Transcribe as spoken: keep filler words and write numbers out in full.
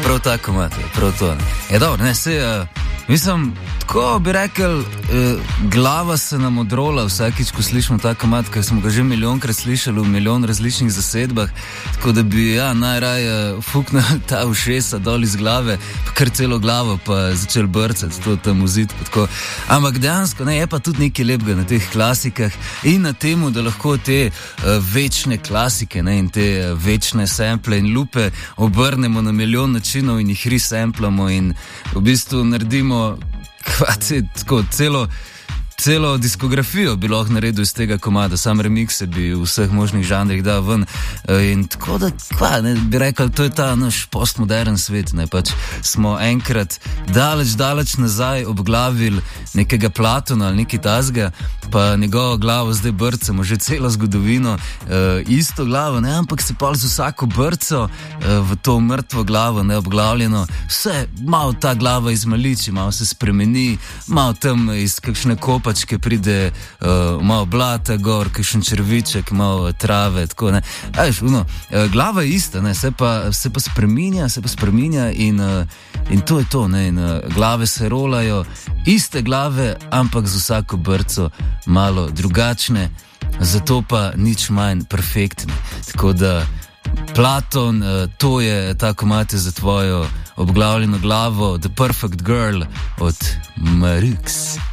prav tako imate, prav to. Je dobro, ne, se, uh, mislim, tako bi rekel, uh, glava se nam odrola vsakič, ko slišimo ta komat, ker smo ga že milijonkrat slišali v milijon različnih zasedbah, tako da bi, ja, najraje uh, fuknil ta ušesa dol iz glave, pa kar celo glavo pa začel brcati, to tam vzit, pa tako. Ampak dejansko, ne, je pa tudi nekaj lepega na teh klasikah in na temu, da lahko te uh, večne klasike, ne, in te uh, večne sample in lupe obrnemo na milijon načinov in jih resamplamo in v bistvu naredimo kvace, tako celo, celo diskografijo bi lahko naredil iz tega komada, sam remikse bi v vseh možnih žanrih dal ven in tako da, kva, ne, bi rekel, to je ta naš postmodern svet, ne, pač smo enkrat daleč, daleč nazaj obglavili nekega Platona ali nekaj tazga, pa njegovo glavo zdaj brcamo že celo zgodovino, e, isto glavo, ne, ampak se pa z vsako brco e, v to mrtvo glavo, ne, obglavljeno, vse, malo ta glava izmaliči, malo se spremeni, malo tam iz kakšne kopačke pride uh, malo blata gor, kakšen črviček, malo trave, tako, ne. Ajš, uno, uh, glava je ista, ne, se pa, se pa spreminja, se pa spreminja in, uh, in to je to, ne, in uh, glave se rolajo, iste glave, ampak z vsako brco malo drugačne, zato pa nič manj perfektne. Tako da, Platon, uh, to je ta komate za tvojo obglavljeno glavo, The Perfect Girl od Marix.